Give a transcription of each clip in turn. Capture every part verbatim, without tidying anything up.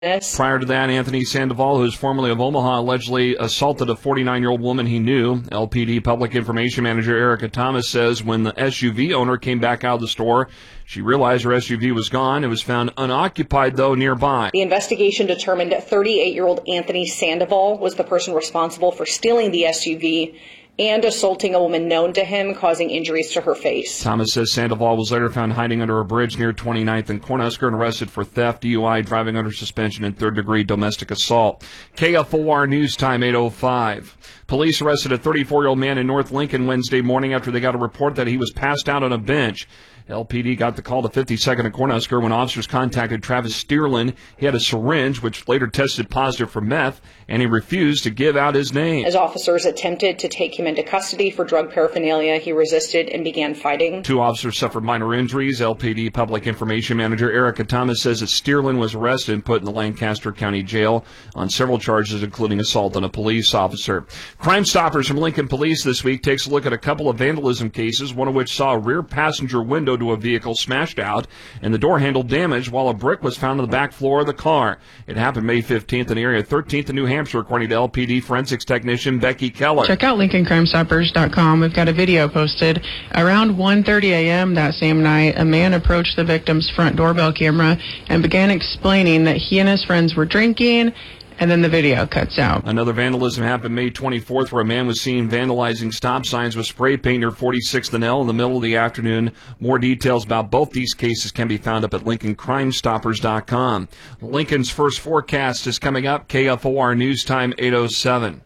Prior to that, Anthony Sandoval, who is formerly of Omaha, allegedly assaulted a forty-nine-year-old woman he knew. L P D Public Information Manager Erica Thomas says when the S U V owner came back out of the store, she realized her S U V was gone. It was found unoccupied, though, nearby. The investigation determined that thirty-eight-year-old Anthony Sandoval was the person responsible for stealing the S U V and assaulting a woman known to him, causing injuries to her face. Thomas says Sandoval was later found hiding under a bridge near twenty-ninth and Cornhusker and arrested for theft, D U I, driving under suspension, and third-degree domestic assault. K F O R News Time, eight oh five. Police arrested a thirty-four-year-old man in North Lincoln Wednesday morning after they got a report that he was passed out on a bench. L P D got the call to fifty-second and Cornhusker when officers contacted Travis Steerlin. He had a syringe, which later tested positive for meth, and he refused to give out his name. As officers attempted to take him into custody for drug paraphernalia, he resisted and began fighting. Two officers suffered minor injuries. L P D Public Information Manager Erica Thomas says that Steerlin was arrested and put in the Lancaster County Jail on several charges, including assault on a police officer. Crime Stoppers from Lincoln Police this week takes a look at a couple of vandalism cases, one of which saw a rear passenger window to a vehicle smashed out and the door handle damaged while a brick was found on the back floor of the car. It happened May fifteenth in the area of thirteenth in New Hampshire, according to L P D forensics technician Becky Keller. Check out Lincoln Crime Stoppers dot com. We've got a video posted. Around one thirty a.m. that same night, a man approached the victim's front doorbell camera and began explaining that he and his friends were drinking, and then the video cuts out. Another vandalism happened May twenty-fourth where a man was seen vandalizing stop signs with spray paint near forty-sixth and L in the middle of the afternoon. More details about both these cases can be found up at Lincoln Crime Stoppers dot com. Lincoln's first forecast is coming up. K F O R News Time, eight oh seven.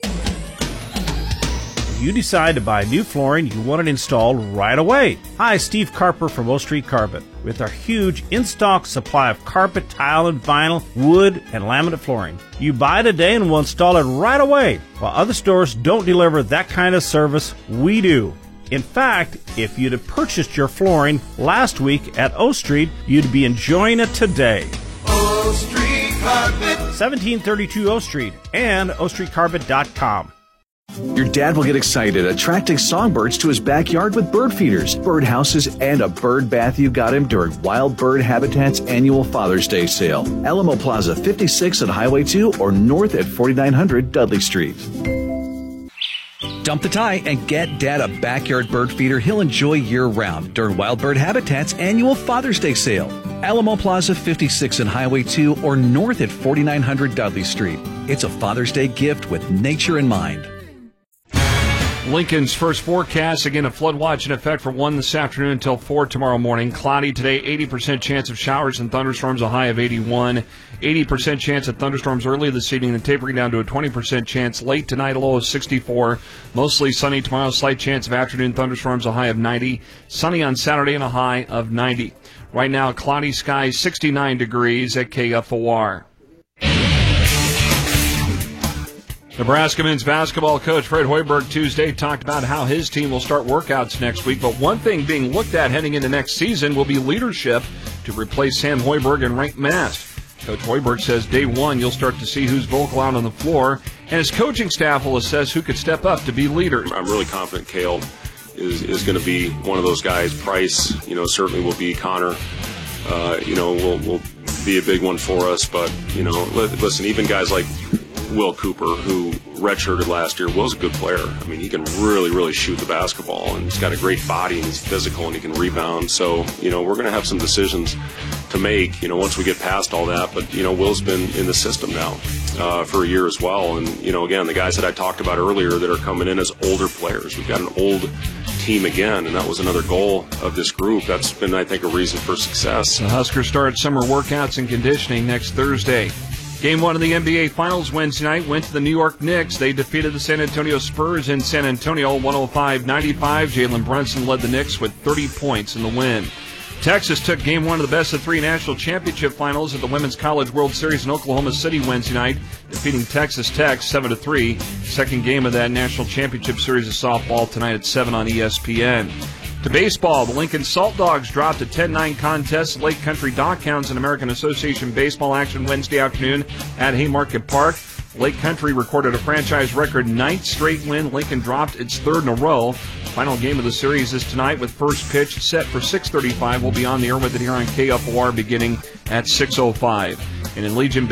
You decide to buy new flooring, you want it installed right away. Hi, Steve Carper from O Street Carpet. With our huge in-stock supply of carpet, tile, and vinyl, wood, and laminate flooring. You buy today and we'll install it right away. While other stores don't deliver that kind of service, we do. In fact, if you'd have purchased your flooring last week at O Street, you'd be enjoying it today. O Street Carpet. seventeen thirty-two O Street and O Street Carpet dot com. Your dad will get excited attracting songbirds to his backyard with bird feeders, bird houses, and a bird bath you got him during Wild Bird Habitat's annual Father's Day sale. Alamo Plaza, fifty-six at Highway two or north at forty-nine hundred Dudley Street. Dump the tie and get Dad a backyard bird feeder he'll enjoy year-round during Wild Bird Habitat's annual Father's Day sale. Alamo Plaza, fifty-six at Highway two or north at forty-nine hundred Dudley Street. It's a Father's Day gift with nature in mind. Lincoln's first forecast, again, a flood watch in effect for one this afternoon until four tomorrow morning. Cloudy today, eighty percent chance of showers and thunderstorms, a high of eighty-one. eighty percent chance of thunderstorms early this evening, then tapering down to a twenty percent chance late tonight, a low of sixty-four. Mostly sunny tomorrow, slight chance of afternoon thunderstorms, a high of ninety. Sunny on Saturday and a high of ninety. Right now, cloudy skies, sixty-nine degrees at K F O R. Nebraska men's basketball coach Fred Hoiberg Tuesday talked about how his team will start workouts next week, but one thing being looked at heading into next season will be leadership to replace Sam Hoiberg and Rank Mast. Coach Hoiberg says day one you'll start to see who's vocal out on the floor, and his coaching staff will assess who could step up to be leaders. I'm really confident Cale is, is going to be one of those guys. Price, you know, certainly will be. Connor, uh, you know, will will be a big one for us, but, you know, listen, even guys like Will Cooper, who redshirted last year, Will's a good player. I mean, he can really, really shoot the basketball, and he's got a great body, and he's physical, and he can rebound. So, you know, we're going to have some decisions to make, you know, once we get past all that. But, you know, Will's been in the system now uh, for a year as well. And, you know, again, the guys that I talked about earlier that are coming in as older players. We've got an old team again, and that was another goal of this group. That's been, I think, a reason for success. The Huskers start summer workouts and conditioning next Thursday. Game one of the N B A Finals Wednesday night went to the New York Knicks. They defeated the San Antonio Spurs in San Antonio one oh five ninety-five. Jalen Brunson led the Knicks with thirty points in the win. Texas took game one of the best of three national championship finals at the Women's College World Series in Oklahoma City Wednesday night, defeating Texas Tech seven to three. Second game of that national championship series of softball tonight at seven on E S P N. To baseball, the Lincoln Salt Dogs dropped a ten nine contest. Lake Country Dockhounds in American Association baseball action Wednesday afternoon at Haymarket Park. Lake Country recorded a franchise record ninth straight win. Lincoln dropped its third in a row. Final game of the series is tonight with first pitch set for six thirty-five. We'll be on the air with it here on K F O R beginning at six oh five. And in Legion